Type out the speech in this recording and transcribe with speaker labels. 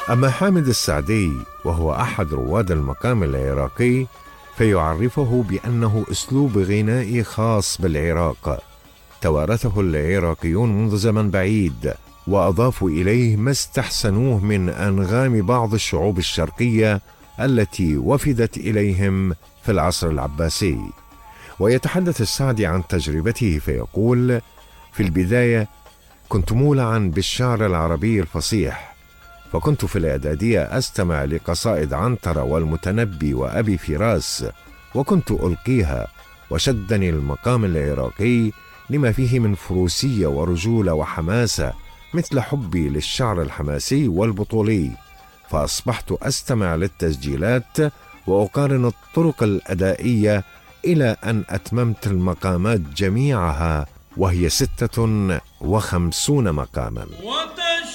Speaker 1: أما حامد السعدي وهو أحد رواد المقام العراقي فيعرفه بأنه أسلوب غنائي خاص بالعراق توارثه العراقيون منذ زمن بعيد، وأضافوا إليه ما استحسنوه من أنغام بعض الشعوب الشرقية التي وفدت إليهم في العصر العباسي. ويتحدث السعدي عن تجربته فيقول: في البداية كنت مولعا بالشعر العربي الفصيح، فكنت في الإعدادية أستمع لقصائد عنترة والمتنبي وأبي فراس وكنت ألقيها، وشدني المقام العراقي لما فيه من فروسية ورجولة وحماسة مثل حبي للشعر الحماسي والبطولي، فأصبحت أستمع للتسجيلات وأقارن الطرق الأدائية إلى أن أتممت المقامات جميعها، وهي 56 مقاما.